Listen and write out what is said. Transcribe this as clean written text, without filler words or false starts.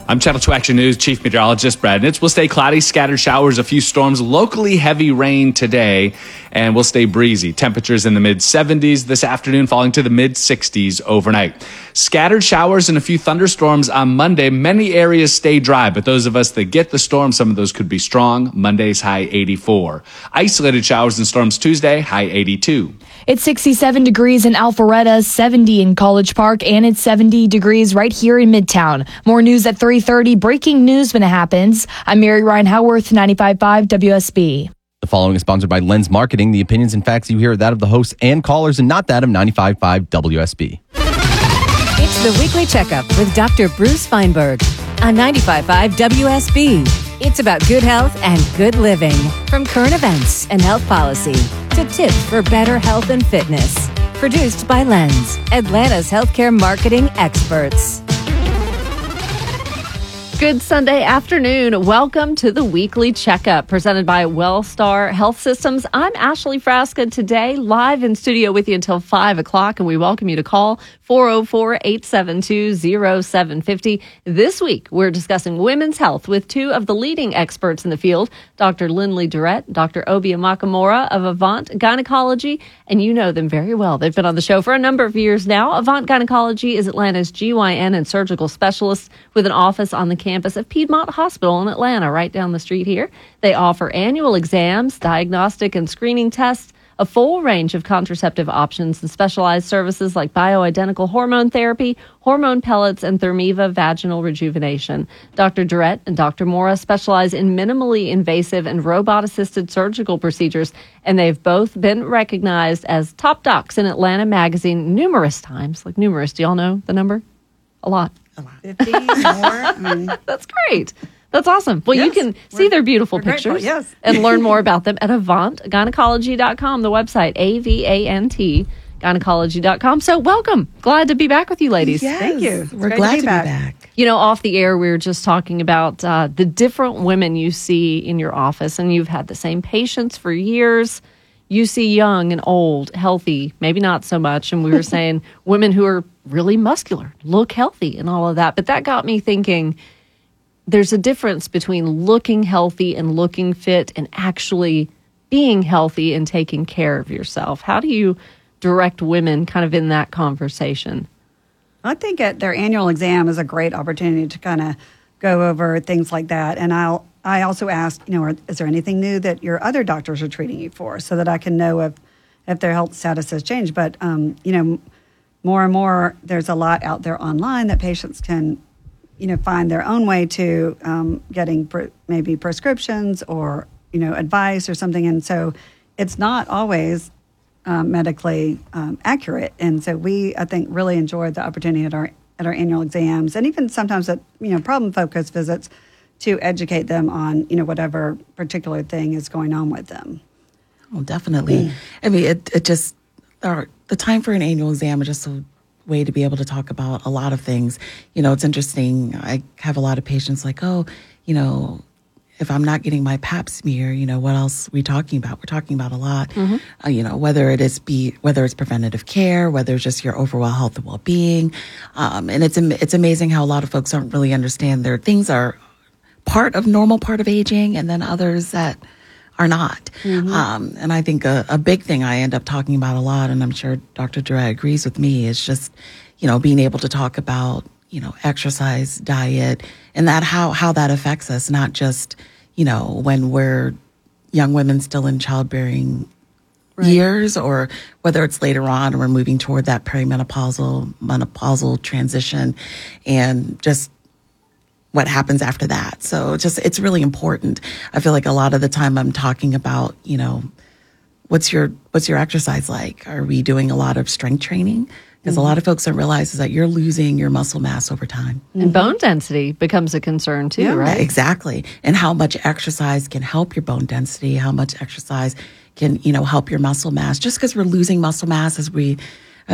I'm Channel 2 Action News Chief Meteorologist Brad Nitz. We'll stay cloudy, scattered showers, a few storms, locally heavy rain today, and we'll stay breezy. Temperatures in the mid-70s this afternoon, falling to the mid-60s overnight. Scattered showers and a few thunderstorms on Monday. Many areas stay dry, but those of us that get the storm, some of those could be strong. Monday's high 84. Isolated showers and storms Tuesday, high 82. It's 67 degrees in Alpharetta, 70 in College Park, and it's 70 degrees right here in Midtown. More news at 3:30. Breaking news when it happens. I'm Mary Ryan Howarth, 95.5 WSB. The following is sponsored by Lens Marketing. The opinions and facts you hear are that of the hosts and callers and not that of 95.5 WSB. It's the Weekly Checkup with Dr. Bruce Feinberg on 95.5 WSB. It's about good health and good living. From current events and health policy to tips for better health and fitness. Produced by Lens, Atlanta's healthcare marketing experts. Good Sunday afternoon. Welcome to the Weekly Checkup presented by Wellstar Health Systems. I'm Ashley Frasca today, live in studio with you until 5 o'clock, and we welcome you to call 404-872-0750. This week, we're discussing women's health with two of the leading experts in the field, Dr. Lindley Durrett, Dr. Obi Amakamura of Avant Gynecology, and you know them very well. They've been on the show for a number of years now. Avant Gynecology is Atlanta's GYN and surgical specialist with an office on the campus of Piedmont Hospital in Atlanta, right down the street here. They offer annual exams, diagnostic and screening tests, a full range of contraceptive options, and specialized services like bioidentical hormone therapy, hormone pellets, and Thermiva vaginal rejuvenation. Dr. Durrett and Dr. Mora specialize in minimally invasive and robot-assisted surgical procedures, and they've both been recognized as top docs in Atlanta Magazine numerous times. Like numerous. Do y'all know the number? A lot. 50 more. That's great. That's awesome. Well, Yes, you can see their beautiful grateful, pictures yes. and learn more about them at AvantGynecology.com, the website, AVANT gynecology.com. So welcome. Glad to be back with you, ladies. Yes, thank you. We're glad to be back. You know, off the air, we were just talking about the different women you see in your office, and you've had the same patients for years. You see young and old, healthy, maybe not so much. And we were saying women who are really muscular, look healthy and all of that. But that got me thinking, there's a difference between looking healthy and looking fit and actually being healthy and taking care of yourself. How do you direct women kind of in that conversation? I think at their annual exam is a great opportunity to kind of go over things like that. And I also ask, is there anything new that your other doctors are treating you for, so that I can know if their health status has changed. But, more and more, there's a lot out there online that patients can, find their own way to getting maybe prescriptions or, advice or something. And so it's not always medically accurate. And so I think, really enjoyed the opportunity at our annual exams, and even sometimes at, problem-focused visits, to educate them on, whatever particular thing is going on with them. Oh, definitely. I mean, it just, the time for an annual exam is just a way to be able to talk about a lot of things. It's interesting. I have a lot of patients like, if I'm not getting my pap smear, what else are we talking about? We're talking about a lot, whether it's preventative care, whether it's just your overall health and well-being. And it's amazing how a lot of folks don't really understand their things are part of aging, and then others that are not. And I think a big thing I end up talking about a lot, and I'm sure Dr. Durrett agrees with me, is just, being able to talk about, exercise, diet, and that how that affects us, not just, when we're young women still in childbearing years, or whether it's later on and we're moving toward that menopausal transition, and just what happens after that. So it's really important. I feel like a lot of the time I'm talking about, what's your exercise like? Are we doing a lot of strength training? Because a lot of folks don't realize is that you're losing your muscle mass over time. And bone density becomes a concern too, right? Exactly. And how much exercise can help your bone density, how much exercise can, help your muscle mass. Just because we're losing muscle mass as we